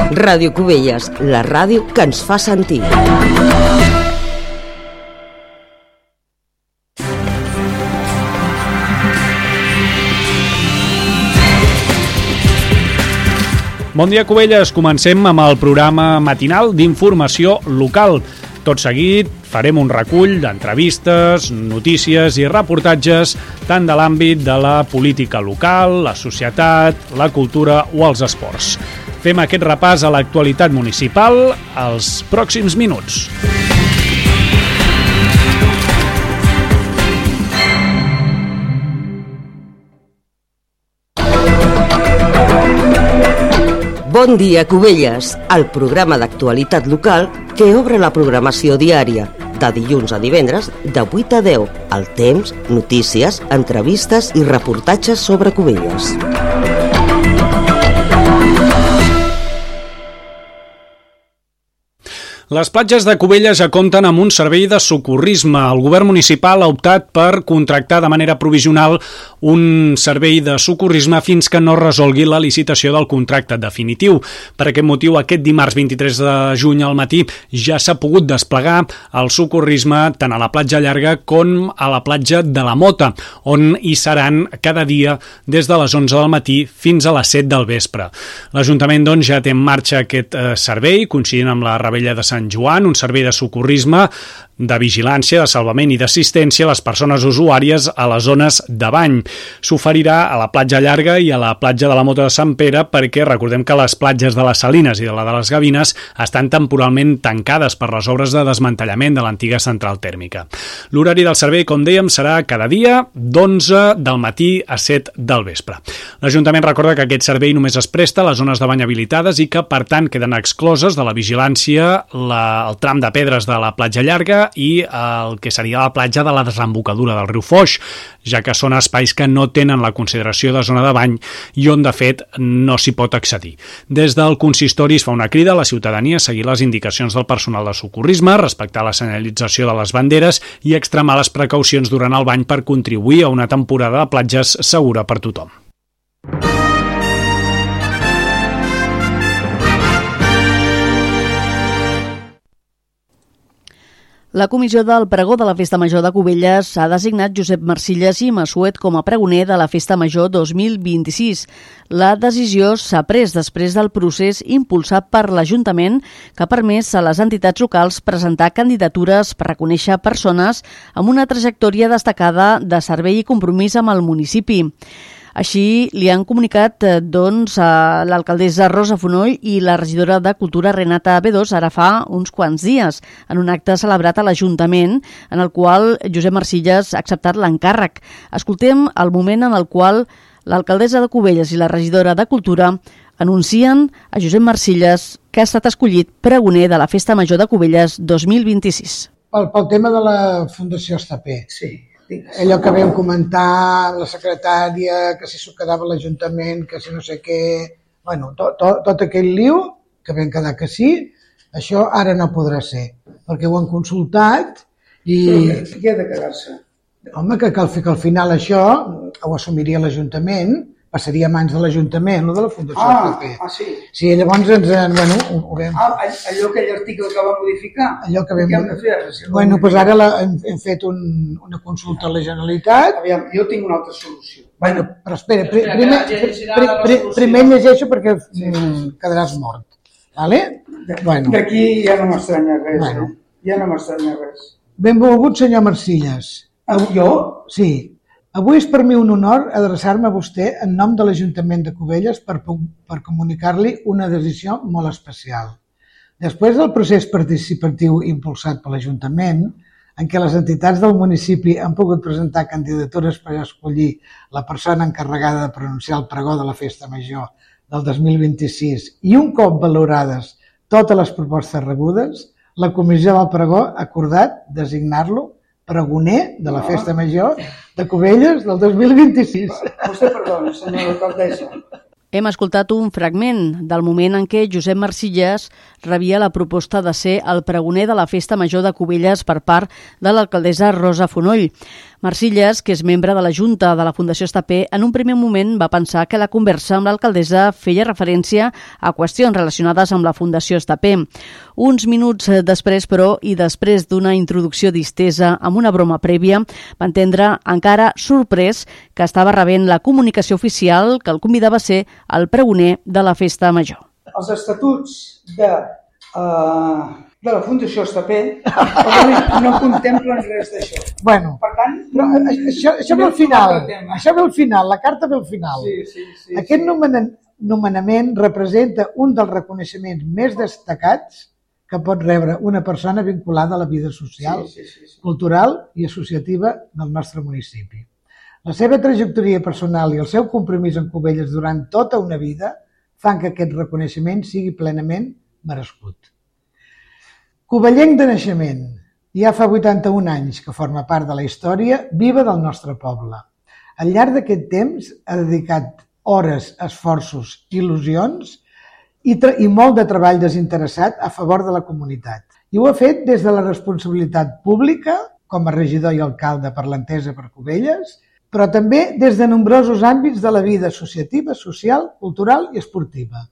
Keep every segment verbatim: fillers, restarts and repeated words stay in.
Ràdio Cubelles, la ràdio que ens fa sentir. Bon dia, Cubelles. Comencem amb el programa matinal d'informació local. Tot seguit farem un recull d'entrevistes, notícies i reportatges tant de l'àmbit de la política local, la societat, la cultura o els esports. Fem aquest repàs a l'actualitat municipal als pròxims minuts. Bon dia, Cubelles, el programa d'actualitat local que obre la programació diària, de dilluns a divendres, de vuit a deu, el temps, notícies, entrevistes i reportatges sobre Cubelles. Les platges de Cubelles ja compten amb un servei de socorrisme. El govern municipal ha optat per contractar de manera provisional un servei de socorrisme fins que no resolgui la licitació del contracte definitiu. Per aquest motiu, aquest dimarts vint-i-tres de juny al matí ja s'ha pogut desplegar el socorrisme tant a la platja llarga com a la platja de la Mota, on hi seran cada dia des de les onze del matí fins a les set del vespre. L'Ajuntament doncs, ja té en marxa aquest eh, servei, coincidint amb la Revetlla de Sant Sant Joan, un servei de socorrisme, de vigilància, de salvament i d'assistència a les persones usuàries a les zones de bany. S'oferirà a la platja llarga i a la platja de la Mota de Sant Pere perquè recordem que les platges de les Salines i de la de les Gavines estan temporalment tancades per les obres de desmantellament de l'antiga central tèrmica. L'horari del servei, com dèiem, serà cada dia d'onze del matí a set del vespre. L'Ajuntament recorda que aquest servei només es presta a les zones de bany habilitades i que, per tant, queden excloses de la vigilància la, el tram de pedres de la platja llarga i el que seria la platja de la desembocadura del riu Foix, ja que són espais que no tenen la consideració de zona de bany i on, de fet, no s'hi pot accedir. Des del consistori es fa una crida a la ciutadania a seguir les indicacions del personal de socorrisme, respectar la senyalització de les banderes i extremar les precaucions durant el bany per contribuir a una temporada de platges segura per tothom. La comissió del pregó de la Festa Major de Cubelles ha designat Josep Marcilles i Massuet com a pregoner de la Festa Major dos mil vint-i-sis. La decisió s'ha pres després del procés impulsat per l'Ajuntament que ha permès a les entitats locals presentar candidatures per reconèixer persones amb una trajectòria destacada de servei i compromís amb el municipi. Així li han comunicat eh, doncs, a l'alcaldessa Rosa Fonoll i la regidora de Cultura Renata Bedós ara fa uns quants dies, en un acte celebrat a l'Ajuntament, en el qual Josep Marcilles ha acceptat l'encàrrec. Escoltem el moment en el qual l'alcaldessa de Cubelles i la regidora de Cultura anuncien a Josep Marcilles que ha estat escollit pregoner de la Festa Major de Cubelles dos mil vint-i-sis. Pel, pel tema de la Fundació Estapé. Sí. Allò que vam comentar, la secretària, que si s'ho quedava a l'Ajuntament, que si no sé què... Bueno, tot, tot, tot aquell liu, que vam quedar que sí, això ara no podrà ser, perquè ho han consultat i... Però què ha de quedar-se? Home, que, que, al, que al final això ho assumiria l'Ajuntament, passaria a mans de l'Ajuntament, no de la Fundació Ah, Estapé. ah, sí. Sí, llavors ens... Bueno, ho, ho vam... Ah, allò aquell article que va modificar? Allò que vam... Què hem de fer? Si bueno, doncs ara la, hem, hem fet un, una consulta a la Generalitat. Aviam, jo tinc una altra solució. Bueno, però espera, pr primer, pr pr primer llegeixo perquè sí. quedaràs mort. Vale? Bueno. D'aquí ja no m'estranya res, bueno. eh? Ja no m'estranya res. Benvolgut senyor Marcilles. Ah, jo? Sí. Avui és per mi un honor adreçar-me a vostè en nom de l'Ajuntament de Cubelles per, per comunicar-li una decisió molt especial. Després del procés participatiu impulsat per l'Ajuntament, en què les entitats del municipi han pogut presentar candidatures per escollir la persona encarregada de pronunciar el pregó de la Festa Major del dos mil vint-i-sis i un cop valorades totes les propostes rebudes, la Comissió del Pregó ha acordat designar-lo pregoner de la Festa Major de Cubelles del dos mil vint-i-sis. Vostè perdona, senyora alcaldessa. Hem escoltat un fragment del moment en què Josep Marcilles rebia la proposta de ser el pregoner de la Festa Major de Cubelles per part de l'alcaldessa Rosa Fonoll. Marcilles, que és membre de la Junta de la Fundació Estapé, en un primer moment va pensar que la conversa amb l'alcaldessa feia referència a qüestions relacionades amb la Fundació Estapé. Uns minuts després, però, i després d'una introducció distesa amb una broma prèvia, va entendre encara sorprès que estava rebent la comunicació oficial que el convidava a ser el pregoner de la Festa Major. Els estatuts de... Uh... de la Fundació Estapé no contemplen res d'això. Bueno, per tant, però això, això ve al final, això ve al final, la carta ve al final. Sí, sí, sí, Aquest sí. nomen nomenament representa un dels reconeixements més destacats que pot rebre una persona vinculada a la vida social, sí, sí, sí, sí. cultural i associativa del nostre municipi. La seva trajectòria personal i el seu compromís amb Cubelles durant tota una vida fan que aquest reconeixement sigui plenament merescut. Covellenc de naixement, ja fa vuitanta-un anys que forma part de la història viva del nostre poble. Al llarg d'aquest temps ha dedicat hores, esforços, il·lusions i, i molt de treball desinteressat a favor de la comunitat. I ho ha fet des de la responsabilitat pública, com a regidor i alcalde per l'Entesa per Cubelles, però també des de nombrosos àmbits de la vida associativa, social, cultural i esportiva.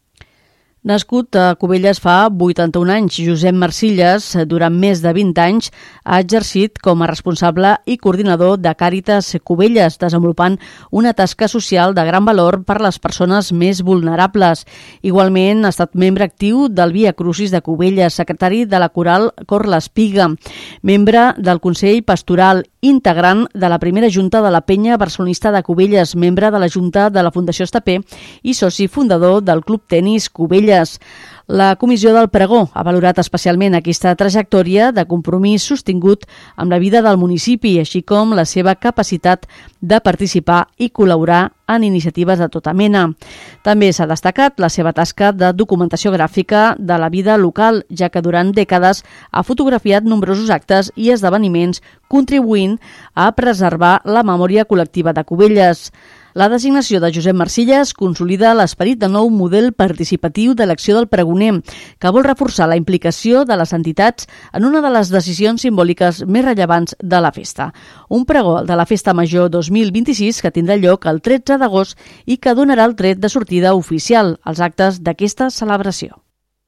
Nascut a Cubelles fa vuitanta-un anys, Josep Marcilles, durant més de vint anys, ha exercit com a responsable i coordinador de Càritas Cubelles, desenvolupant una tasca social de gran valor per a les persones més vulnerables. Igualment, ha estat membre actiu del Via Crucis de Cubelles, secretari de la Coral Cor l'Espiga, membre del Consell Pastoral, integrant de la primera Junta de la Penya Barcelonista de Cubelles, membre de la Junta de la Fundació Estapé i soci fundador del Club Tenis Cubelles. La Comissió del Pregó ha valorat especialment aquesta trajectòria de compromís sostingut amb la vida del municipi, així com la seva capacitat de participar i col·laborar en iniciatives de tota mena. També s'ha destacat la seva tasca de documentació gràfica de la vida local, ja que durant dècades ha fotografiat nombrosos actes i esdeveniments, contribuint a preservar la memòria col·lectiva de Cubelles. La designació de Josep Marcilles consolida l'esperit del nou model participatiu de l'acció del pregoner, que vol reforçar la implicació de les entitats en una de les decisions simbòliques més rellevants de la festa. Un pregó de la Festa Major dos mil vint-i-sis que tindrà lloc el tretze d'agost i que donarà el tret de sortida oficial als actes d'aquesta celebració.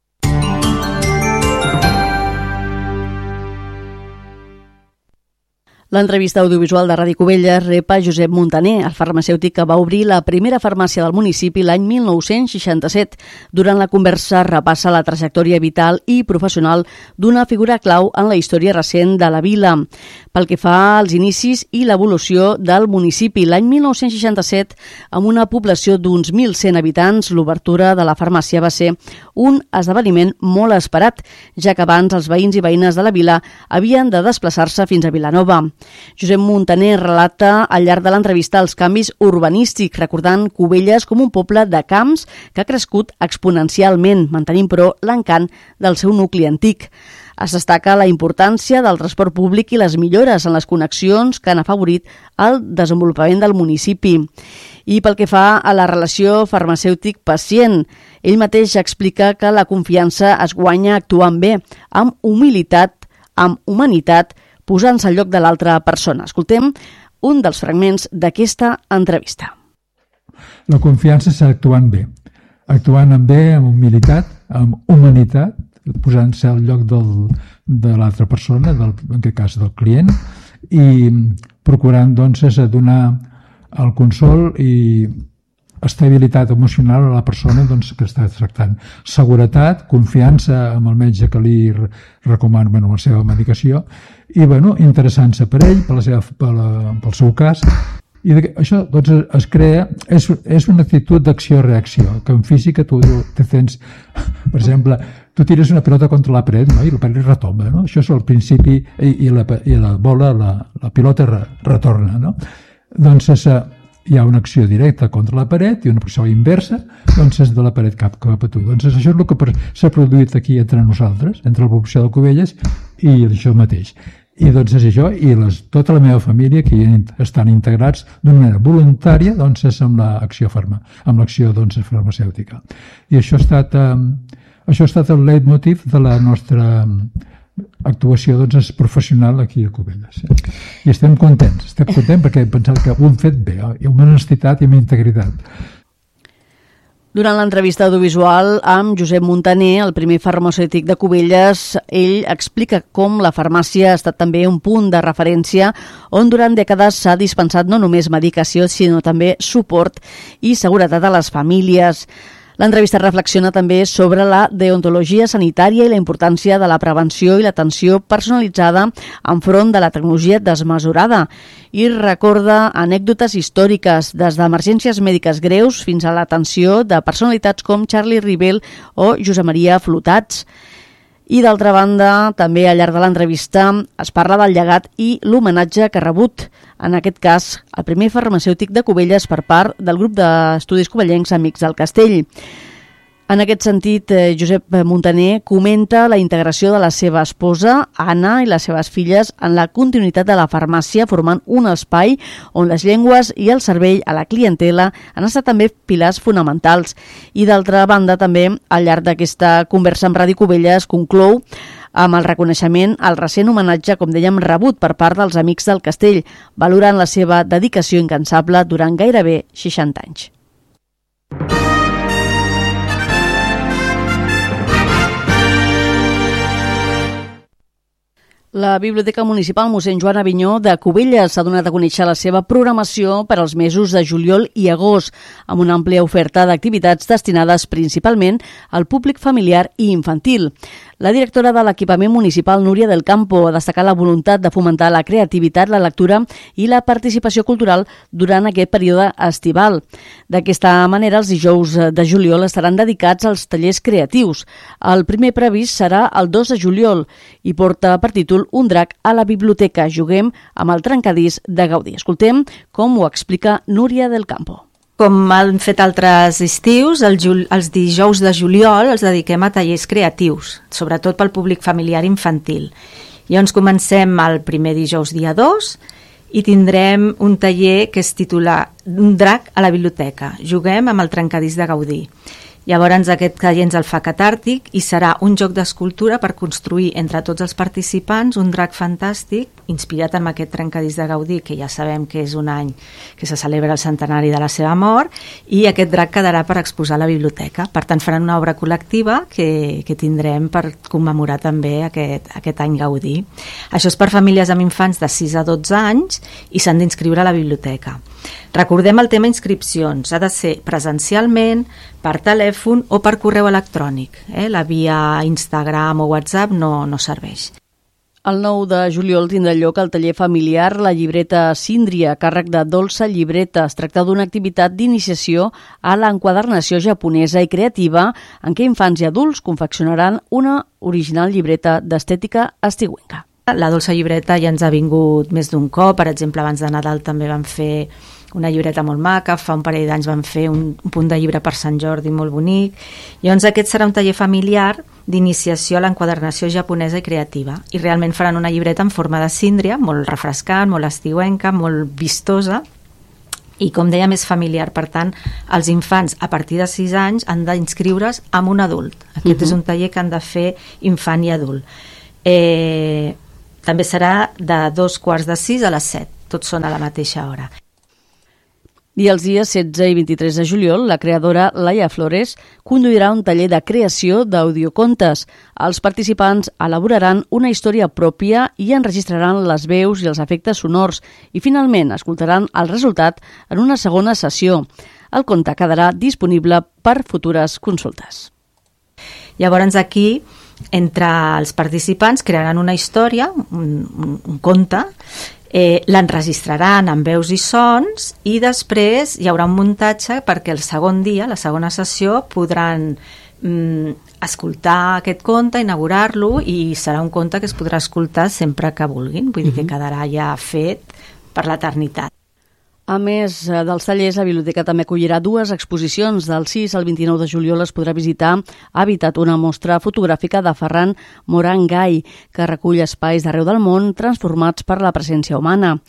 L'entrevista audiovisual de Ràdio Cubelles rep a Josep Montaner, el farmacèutic que va obrir la primera farmàcia del municipi l'any mil nou-cents seixanta-set. Durant la conversa repassa la trajectòria vital i professional d'una figura clau en la història recent de la vila. Pel que fa als inicis i l'evolució del municipi, l'any mil nou-cents seixanta-set, amb una població d'uns mil cent habitants, l'obertura de la farmàcia va ser un esdeveniment molt esperat, ja que abans els veïns i veïnes de la vila havien de desplaçar-se fins a Vilanova. Josep Montaner relata al llarg de l'entrevista els canvis urbanístics, recordant Cubelles com un poble de camps que ha crescut exponencialment, mantenint però l'encant del seu nucli antic. Es destaca la importància del transport públic i les millores en les connexions que han afavorit el desenvolupament del municipi. I pel que fa a la relació farmacèutic-pacient, ell mateix explica que la confiança es guanya actuant bé, amb humilitat, amb humanitat, posant-se al lloc de l'altra persona. Escoltem un dels fragments d'aquesta entrevista. La confiança s'ha actuant bé. Actuant amb bé, amb humilitat, amb humanitat, posant-se al lloc del, de l'altra persona, del, en aquest cas del client, i procurant doncs, donar el consol i estabilitat emocional a la persona doncs, que està tractant. Seguretat, confiança amb el metge que li recomana bueno, la seva medicació i bueno, interessant-se per ell, per la seva, per la, pel seu cas. I això doncs, es crea, és, és una actitud d'acció-reacció, que en física tu te tens, per exemple, tu tires una pilota contra la paret, no? I la paret retomba, no? Això és el principi, i, i, la, i la bola, la, la pilota re, retorna, no? Doncs és, hi ha una acció directa contra la paret i una acció inversa, doncs és de la paret cap, cap a tu. Doncs això és el que s'ha produït aquí entre nosaltres, entre la població de Cubelles i això mateix. I doncs és això, i les, tota la meva família que hi estan integrats d'una manera voluntària doncs és amb l'acció farma, amb l'acció doncs, farmacèutica. I això ha estat, eh, això ha estat el leitmotiv de la nostra actuació doncs, és professional aquí a Cubelles. Eh? I estem contents, estem contents perquè pensem que ho hem fet bé, eh? I amb honestitat i amb integritat. Durant l'entrevista audiovisual amb Josep Montaner, el primer farmacèutic de Cubelles, ell explica com la farmàcia ha estat també un punt de referència on durant dècades s'ha dispensat no només medicació, sinó també suport i seguretat a les famílies. L'entrevista reflexiona també sobre la deontologia sanitària i la importància de la prevenció i l'atenció personalitzada enfront de la tecnologia desmesurada i recorda anècdotes històriques des d'emergències mèdiques greus fins a l'atenció de personalitats com Charlie Rivel o Josep Maria Flotats. I d'altra banda, també al llarg de l'entrevista es parla del llegat i l'homenatge que ha rebut, en aquest cas, el primer farmacèutic de Cubelles per part del grup d'estudis covellencs Amics del Castell. En aquest sentit, Josep Montaner comenta la integració de la seva esposa, Anna, i les seves filles en la continuïtat de la farmàcia, formant un espai on les llengües i el servei a la clientela han estat també pilars fonamentals. I d'altra banda, també, al llarg d'aquesta conversa amb Ràdio Cubelles, conclou amb el reconeixement al recent homenatge, com dèiem, rebut per part dels Amics del Castell, valorant la seva dedicació incansable durant gairebé seixanta anys. La Biblioteca Municipal mossèn Joan Avinyó de Cubelles s'ha donat a conèixer la seva programació per als mesos de juliol i agost, amb una àmplia oferta d'activitats destinades principalment al públic familiar i infantil. La directora de l'equipament municipal, Núria del Campo, ha destacat la voluntat de fomentar la creativitat, la lectura i la participació cultural durant aquest període estival. D'aquesta manera, els dijous de juliol estaran dedicats als tallers creatius. El primer previst serà el dos de juliol i porta per títol Un drac a la biblioteca. Juguem amb el trencadís de Gaudí. Escoltem com ho explica Núria del Campo. Com han fet altres estius, el jul- els dijous de juliol els dediquem a tallers creatius, sobretot pel públic familiar infantil. Llavors comencem el primer dijous dia dos i tindrem un taller que es titula Un drac a la biblioteca. Juguem amb el trencadís de Gaudí. Llavors aquest taller ens el fa catàrtic i serà un joc d'escultura per construir entre tots els participants un drac fantàstic inspirat en aquest trencadís de Gaudí, que ja sabem que és un any que se celebra el centenari de la seva mort, i aquest drac quedarà per exposar a la biblioteca. Per tant, faran una obra col·lectiva que, que tindrem per commemorar també aquest, aquest any Gaudí. Això és per famílies amb infants de sis a dotze anys i s'han d'inscriure a la biblioteca. Recordem el tema inscripcions. Ha de ser presencialment, per telèfon o per correu electrònic. Eh? La via Instagram o WhatsApp no, no serveix. El nou de juliol tindrà lloc el taller familiar La llibreta Síndria, a càrrec de Dolça Llibreta. Es tracta d'una activitat d'iniciació a l'enquadernació japonesa i creativa en què infants i adults confeccionaran una original llibreta d'estètica estigüenca. La Dolça Llibreta ja ens ha vingut més d'un cop. Per exemple, abans de Nadal també van fer una llibreta molt maca, fa un parell d'anys van fer un, un punt de llibre per Sant Jordi molt bonic. Llavors aquest serà un taller familiar d'iniciació a l'enquadernació japonesa i creativa, i realment faran una llibreta en forma de síndria, molt refrescant, molt estiuenca, molt vistosa, i com dèiem és familiar. Per tant, els infants a partir de sis anys han d'inscriure's amb un adult. Aquest uh-huh. és un taller que han de fer infant i adult. Eh, també serà de dos quarts de sis a les set, tots són a la mateixa hora. I els dies setze i vint-i-tres de juliol, la creadora Laia Flores conduirà un taller de creació d'audiocontes. Els participants elaboraran una història pròpia i enregistraran les veus i els efectes sonors i finalment escoltaran el resultat en una segona sessió. El conte quedarà disponible per futures consultes. Llavors aquí, entre els participants, crearan una història, un, un, un conte, Eh, l'enregistraran amb veus i sons i després hi haurà un muntatge perquè el segon dia, la segona sessió, podran mm, escoltar aquest conte, inaugurar-lo, i serà un conte que es podrà escoltar sempre que vulguin, vull dir que quedarà ja fet per l'eternitat. A més dels tallers, la biblioteca també acollirà dues exposicions. Del sis al vint-i-nou de juliol es podrà visitar Habitat, una mostra fotogràfica de Ferran Morangai, que recull espais d'arreu del món transformats per la presència humana.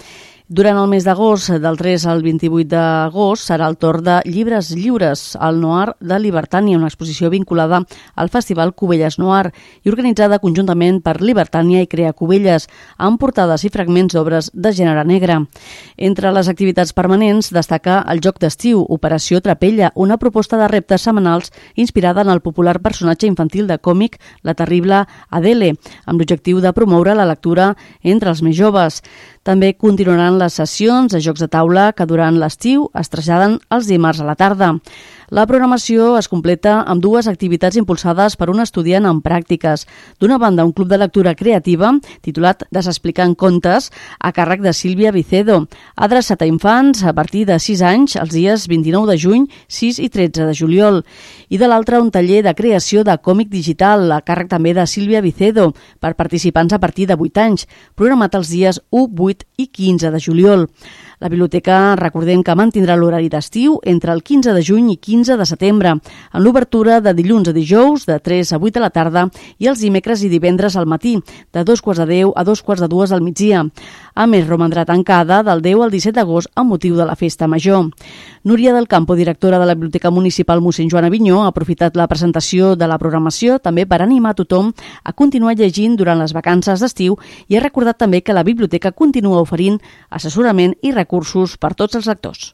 Durant el mes d'agost, del tres al vint-i-vuit d'agost, serà el torn de Llibres Lliures, al Noir de Libertània, una exposició vinculada al Festival Cubelles Noir i organitzada conjuntament per Libertània i Crea Cubelles, amb portades i fragments d'obres de gènere negre. Entre les activitats permanents destaca el joc d'estiu, Operació Trapella, una proposta de reptes setmanals inspirada en el popular personatge infantil de còmic La Terrible Adele, amb l'objectiu de promoure la lectura entre els més joves. També continuaran les sessions de jocs de taula que durant l'estiu es traslladen els dimarts a la tarda. La programació es completa amb dues activitats impulsades per un estudiant en pràctiques. D'una banda, un club de lectura creativa titulat Desexplicant contes a càrrec de Sílvia Vicedo, adreçat a infants a partir de sis anys els dies vint-i-nou de juny, sis i tretze de juliol. I de l'altra, un taller de creació de còmic digital a càrrec també de Sílvia Vicedo per participants a partir de vuit anys, programat els dies u, vuit i quinze de juliol. La biblioteca, recordem que mantindrà l'horari d'estiu entre el quinze de juny i quinze de setembre, en l'obertura de dilluns a dijous de tres a vuit de la tarda i els dimecres i divendres al matí, de dos quarts de deu a dos quarts de dues al migdia. A més, romandrà tancada del deu al disset d'agost amb motiu de la Festa Major. Núria del Campo, directora de la Biblioteca Municipal mossèn Joan Avinyó, ha aprofitat la presentació de la programació també per animar a tothom a continuar llegint durant les vacances d'estiu i ha recordat també que la biblioteca continua oferint assessorament i recursos per tots els lectors.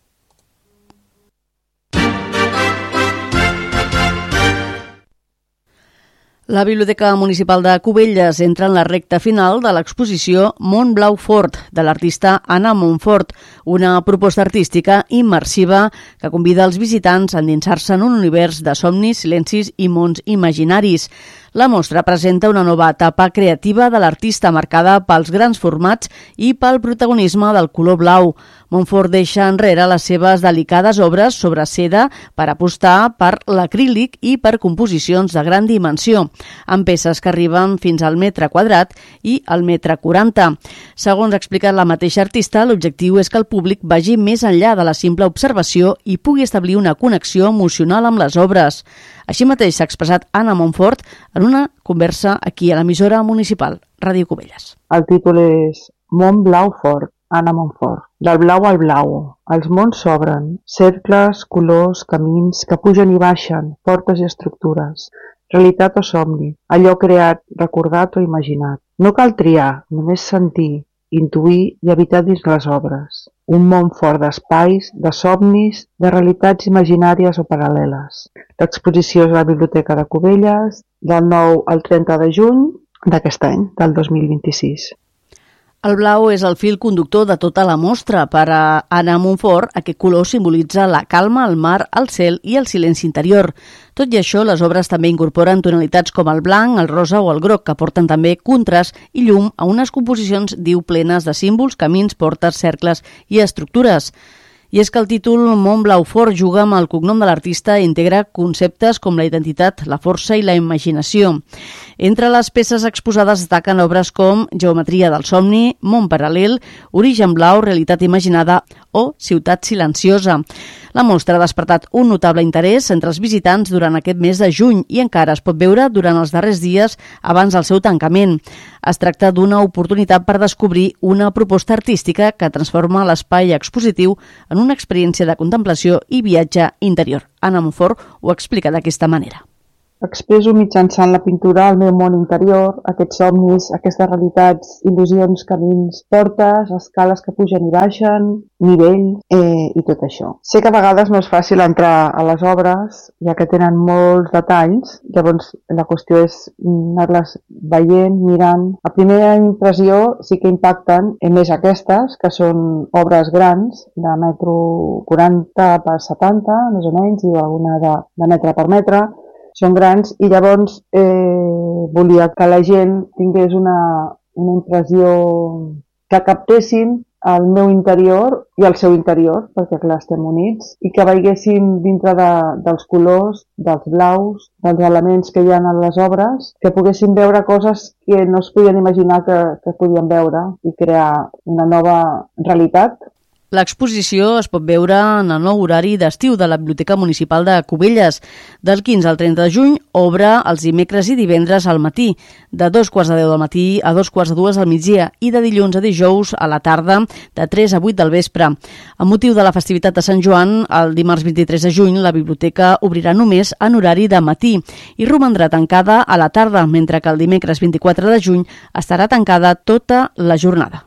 La Biblioteca Municipal de Cubelles entra en la recta final de l'exposició Mont Blau Fort, de l'artista Anna Montfort, una proposta artística immersiva que convida els visitants a endinsar-se en un univers de somnis, silencis i mons imaginaris. La mostra presenta una nova etapa creativa de l'artista marcada pels grans formats i pel protagonisme del color blau. Montfort deixa enrere les seves delicades obres sobre seda per apostar per l'acrílic i per composicions de gran dimensió, amb peces que arriben fins al metre quadrat i al metre quaranta. Segons ha explicat la mateixa artista, l'objectiu és que el públic vagi més enllà de la simple observació i pugui establir una connexió emocional amb les obres. Així mateix s'ha expressat Anna Montfort en una conversa aquí a l'emissora municipal, Ràdio Cubelles. El títol és Mont Blau Fort, Anna Montfort. Del blau al blau, els mons s'obren, cercles, colors, camins que pugen i baixen, portes i estructures, realitat o somni, allò creat, recordat o imaginat. No cal triar, només sentir, intuir i habitar dins les obres. Un món fort d'espais, de somnis, de realitats imaginàries o paral·leles. L'exposició és a la Biblioteca de Cubelles del nou al trenta de juny d'aquest any, del dos mil vint-i-sis. El blau és el fil conductor de tota la mostra. Per a Anna Montfort, aquest color simbolitza la calma, el mar, el cel i el silenci interior. Tot i això, les obres també incorporen tonalitats com el blanc, el rosa o el groc, que aporten també contrast i llum a unes composicions, diu, plenes de símbols, camins, portes, cercles i estructures. I és que el títol Mont Blau Fort juga amb el cognom de l'artista i integra conceptes com la identitat, la força i la imaginació. Entre les peces exposades destaquen obres com Geometria del somni, Món paral·lel, Origen blau, Realitat imaginada o Ciutat silenciosa. La mostra ha despertat un notable interès entre els visitants durant aquest mes de juny i encara es pot veure durant els darrers dies abans del seu tancament. Es tracta d'una oportunitat per descobrir una proposta artística que transforma l'espai expositiu en una experiència de contemplació i viatge interior. Anna Montfort ho explica d'aquesta manera. Expresso mitjançant la pintura el meu món interior, aquests somnis, aquestes realitats, il·lusions, camins, portes, escales que pugen i baixen, nivells eh, i tot això. Sé que a vegades no és fàcil entrar a les obres, ja que tenen molts detalls, llavors la qüestió és anar-les veient, mirant. A primera impressió sí que impacten, eh, més aquestes, que són obres grans, de metro quaranta per setanta, més o menys, i alguna de, de metre per metre. Són grans i llavors eh, volia que la gent tingués una, una impressió que captessin el meu interior i el seu interior, perquè clar, estem units, i que veiessin dintre de, dels colors, dels blaus, dels elements que hi ha en les obres, que poguessin veure coses que no es podien imaginar que, que podien veure i crear una nova realitat. L'exposició es pot veure en el nou horari d'estiu de la Biblioteca Municipal de Cubelles. Del quinze al trenta de juny obre els dimecres i divendres al matí, de dos quarts de deu del matí a dos quarts de dues del migdia i de dilluns a dijous a la tarda de tres a vuit del vespre. Amb motiu de la festivitat de Sant Joan, el dimarts vint-i-tres de juny la biblioteca obrirà només en horari de matí i romandrà tancada a la tarda, mentre que el dimecres vint-i-quatre de juny estarà tancada tota la jornada.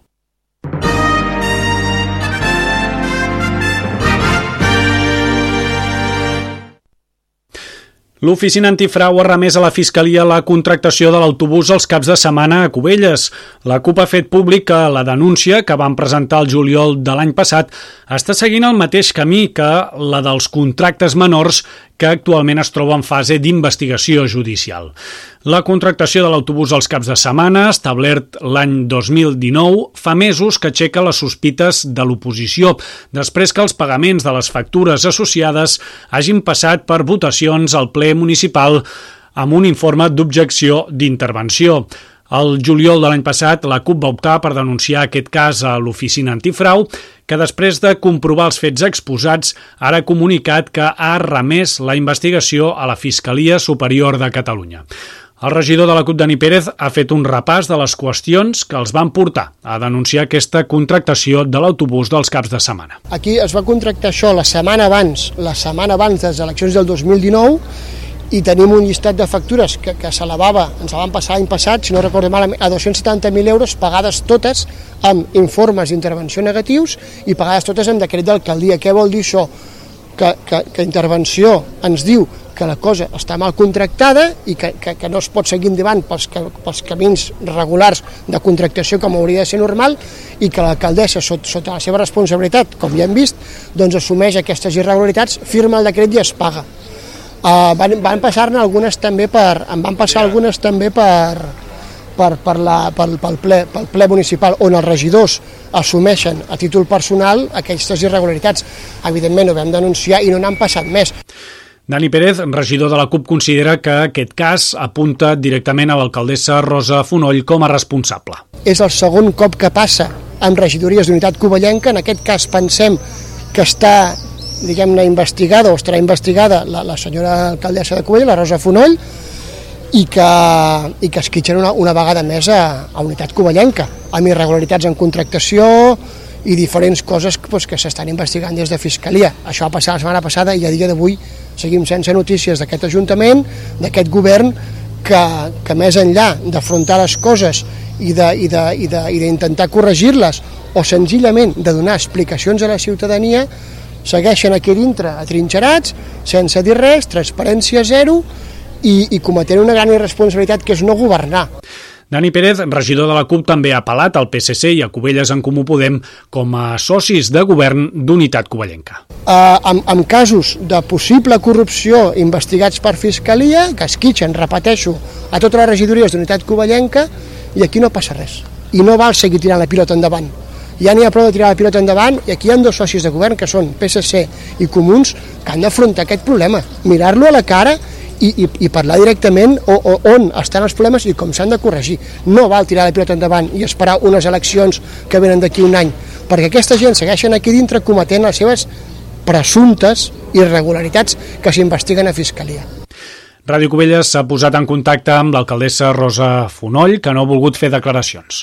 L'Oficina Antifrau ha remès a la Fiscalia la contractació de l'autobús els caps de setmana a Cubelles. La CUP ha fet públic que la denúncia que van presentar el juliol de l'any passat està seguint el mateix camí que la dels contractes menors que actualment es troba en fase d'investigació judicial. La contractació de l'autobús als caps de setmana, establert l'any dos mil dinou, fa mesos que aixeca les sospites de l'oposició, després que els pagaments de les factures associades hagin passat per votacions al ple municipal amb un informe d'objecció d'intervenció. El juliol de l'any passat, la CUP va optar per denunciar aquest cas a l'Oficina Antifrau, que després de comprovar els fets exposats, ara ha comunicat que ha remès la investigació a la Fiscalia Superior de Catalunya. El regidor de la CUP, Dani Pérez, ha fet un repàs de les qüestions que els van portar a denunciar aquesta contractació de l'autobús dels caps de setmana. Aquí es va contractar això la setmana abans, la setmana abans de les eleccions del dos mil dinou, i tenim un llistat de factures que, que s'elevava, ens la van passar l'any passat, si no recordo mal, a dos-cents setanta mil euros, pagades totes amb informes d'intervenció negatius i pagades totes amb decret d'alcaldia. Què vol dir això? Que, que, que intervenció ens diu que la cosa està mal contractada i que, que, que no es pot seguir endavant pels, pels camins regulars de contractació com hauria de ser normal i que l'alcaldessa, sota, sota la seva responsabilitat, com ja hem vist, doncs assumeix aquestes irregularitats, firma el decret i es paga. Uh, van, van passar-ne algunes també per, en van passar algunes també per, per, per la, pel, pel, ple, pel ple municipal, on els regidors assumeixen a títol personal aquestes irregularitats. Evidentment ho vam denunciar i no n'han passat més. Dani Pérez, regidor de la CUP, considera que aquest cas apunta directament a l'alcaldessa Rosa Fonoll com a responsable. És el segon cop que passa amb regidories d'unitat covellenca. En aquest cas pensem que està, diguem-ne, investigada o estarà investigada la, la senyora alcaldessa de Cubelles, la Rosa Fonoll, i que, i que esquitxen una, una vegada més a, a unitat covellenca, amb irregularitats en contractació i diferents coses pues, que s'estan investigant des de Fiscalia. Això va passar la setmana passada i a dia d'avui seguim sense notícies d'aquest Ajuntament, d'aquest govern, que, que més enllà d'afrontar les coses i d'intentar corregir-les o senzillament de donar explicacions a la ciutadania, segueixen aquí dintre atrinxerats, sense dir res, transparència zero i, i cometent una gran irresponsabilitat que és no governar. Dani Pérez, regidor de la CUP, també ha apel·lat al P S C i a Cubelles en Comú Podem com a socis de govern d'unitat covellenca. Uh, amb, amb casos de possible corrupció investigats per Fiscalia, que esquitxen, repeteixo, a totes les regidories d'unitat covellenca, i aquí no passa res. I no val seguir tirant la pilota endavant. Ja n'hi ha prou de tirar la pilota endavant i aquí hi ha dos socis de govern que són P S C i Comuns que han d'afrontar aquest problema, mirar-lo a la cara i, i, i parlar directament o, o, on estan els problemes i com s'han de corregir. No val tirar la pilota endavant i esperar unes eleccions que venen d'aquí un any, perquè aquesta gent segueixen aquí dintre cometent les seves presumptes irregularitats que s'investiguen a Fiscalia. Ràdio Cubelles s'ha posat en contacte amb l'alcaldessa Rosa Fonoll, que no ha volgut fer declaracions.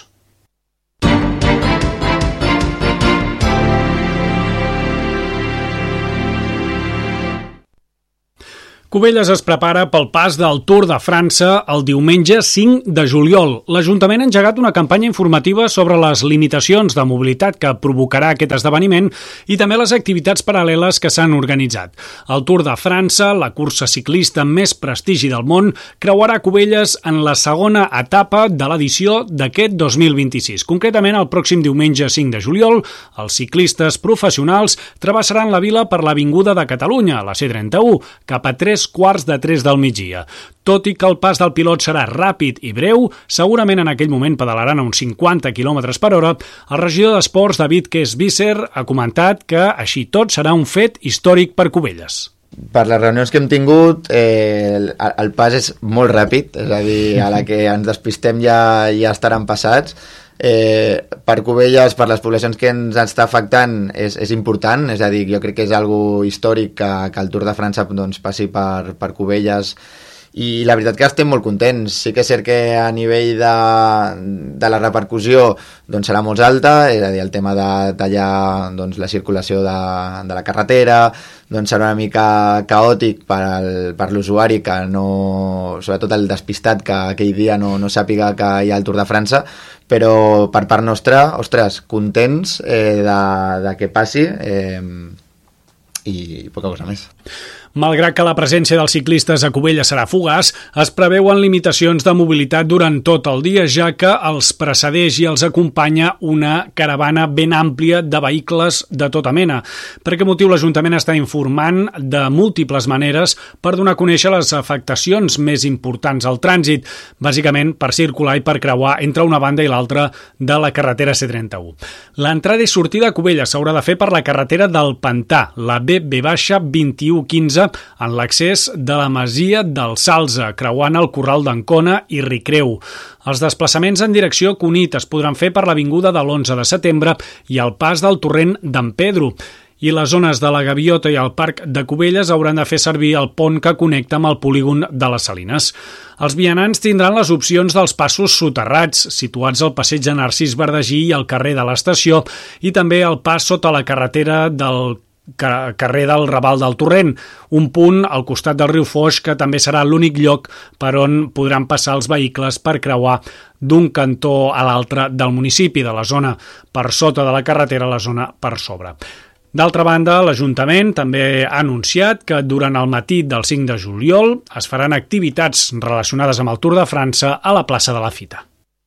Cubelles es prepara pel pas del Tour de França el diumenge cinc de juliol. L'Ajuntament ha engegat una campanya informativa sobre les limitacions de mobilitat que provocarà aquest esdeveniment i també les activitats paral·leles que s'han organitzat. El Tour de França, la cursa ciclista amb més prestigi del món, creuarà Cubelles en la segona etapa de l'edició d'aquest dos mil vint-i-sis. Concretament, el pròxim diumenge cinc de juliol, els ciclistes professionals travessaran la vila per l'Avinguda de Catalunya, la C trenta-u, cap a tres quarts de tres del migdia. Tot i que el pas del pilot serà ràpid i breu, segurament en aquell moment pedalaran a uns cinquanta quilòmetres per hora, el regidor d'Esports, David Kesvisser, ha comentat que així tot serà un fet històric per Cubelles. Per les reunions que hem tingut, eh, el, el pas és molt ràpid, és a dir, a la que ens despistem ja, ja estaran passats. eh, per Cubelles, per les poblacions que ens està afectant, és, és important, és a dir, jo crec que és algo històric que, que el Tour de França doncs, passi per, per Cubelles, i la veritat que estem molt contents. Sí que és cert que a nivell de, de la repercussió doncs serà molt alta, és a dir, el tema de tallar doncs, la circulació de, de la carretera, doncs serà una mica caòtic per, al, per l'usuari, que no, sobretot el despistat que aquell dia no, no sàpiga que hi ha el Tour de França, però per part nostra, ostres, contents eh, de, de que passi eh, i poca cosa més. Malgrat que la presència dels ciclistes a Cubelles serà fugaç, es preveuen limitacions de mobilitat durant tot el dia, ja que els precedeix i els acompanya una caravana ben àmplia de vehicles de tota mena. Per aquest motiu, l'Ajuntament està informant de múltiples maneres per donar a conèixer les afectacions més importants al trànsit, bàsicament per circular i per creuar entre una banda i l'altra de la carretera C trenta-u. L'entrada i sortida a Cubelles s'haurà de fer per la carretera del Pantà, la B B vint-i-u quinze, en l'accés de la masia del Salze, creuant el Corral d'Ancona i Ricreu. Els desplaçaments en direcció a Cunit es podran fer per l'avinguda de l'onze de setembre i el pas del torrent d'en Pedro. I les zones de la Gaviota i el Parc de Cubelles hauran de fer servir el pont que connecta amb el polígon de les Salines. Els vianants tindran les opcions dels passos soterrats, situats al passeig de Narcís Verdagí i al carrer de l'Estació, i també el pas sota la carretera del carrer del Raval del Torrent, un punt al costat del riu Foix que també serà l'únic lloc per on podran passar els vehicles per creuar d'un cantó a l'altre del municipi, de la zona per sota de la carretera a la zona per sobre. D'altra banda, l'Ajuntament també ha anunciat que durant el matí del cinc de juliol es faran activitats relacionades amb el Tour de França a la plaça de la Fita.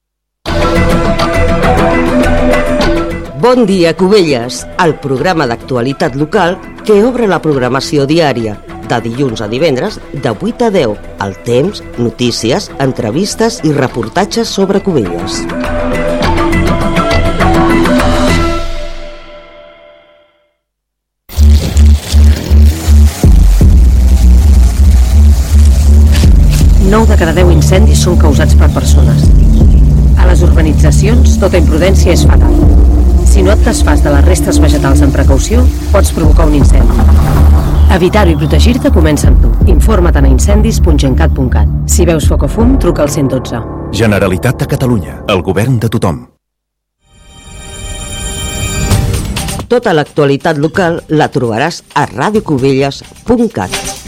Bon dia, Cubelles, el programa d'actualitat local que obre la programació diària, de dilluns a divendres, de vuit a deu, el temps, notícies, entrevistes i reportatges sobre Cubelles. nou de cada deu incendis són causats per persones. A les urbanitzacions, tota imprudència és fatal. Si no et desfàs de les restes vegetals amb precaució, pots provocar un incendi. Evitar-ho i protegir-te comença amb tu. Informa't a incendis punt gencat punt cat. Si veus foc o fum, truca al cent dotze. Generalitat de Catalunya, el govern de tothom. Tota l'actualitat local la trobaràs a radiocubelles punt cat.